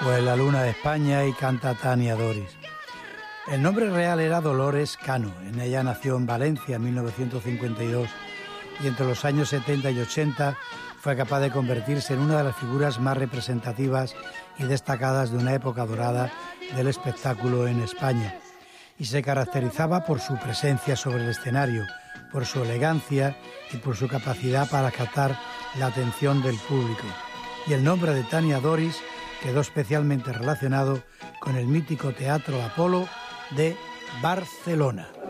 Pues La Luna de España y canta Tania Doris. El nombre real era Dolores Cano. En ella nació en Valencia en 1952 y entre los años 70 y 80 fue capaz de convertirse en una de las figuras más representativas y destacadas de una época dorada del espectáculo en España. Y se caracterizaba por su presencia sobre el escenario, por su elegancia y por su capacidad para captar la atención del público. Y el nombre de Tania Doris quedó especialmente relacionado con el mítico Teatro Apolo de Barcelona.